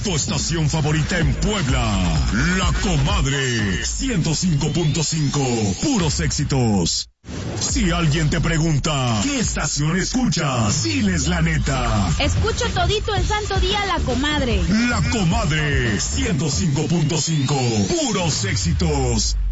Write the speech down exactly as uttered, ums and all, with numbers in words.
Tu estación favorita en Puebla. La Comadre. ciento cinco punto cinco. Puros éxitos. Si alguien te pregunta, ¿qué estación escuchas? Diles la neta. Escucho todito el santo día La Comadre. La Comadre. ciento cinco punto cinco. Puros éxitos.